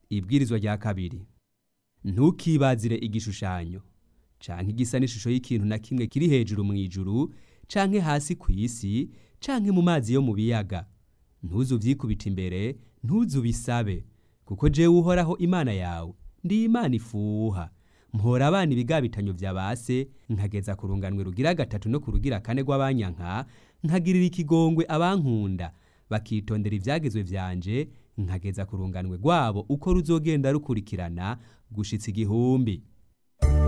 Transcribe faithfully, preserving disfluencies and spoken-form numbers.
Ibwirizwa rya kabiri. Ntukibazire igishushanyo canke igisa n'ishusho y'ikintu na kimwe kiri hejuru mu ijuru canke hasi ku isi canke mu mazi yo mu biyaga. Ntuzuvyikubita imbere, ntuzubisabe, kuko jewe Uhoraho Imana yawe ndi Imana ifuha. Mpora abana ibigabitanyo vya base, nkageza ku runganwe rugira gatatu no ku rugira kane rw'abanyanka, nkagirira ikigongwe abankunda bakitondera ivyagezwe vyanje, nkageza ku runganwe rwabo uko ruzogenda rukurikirana gushitsa igihumbi.